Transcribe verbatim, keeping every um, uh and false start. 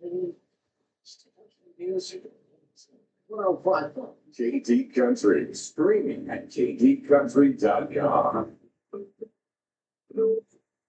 one oh five J T Country, streaming at J T country dot com.